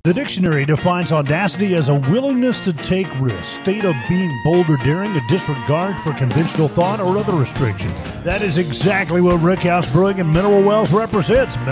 The dictionary defines audacity as a willingness to take risks, state of being bold or daring, a disregard for conventional thought or other restriction. That is exactly what Rickhouse Brewing and Mineral Wells represents.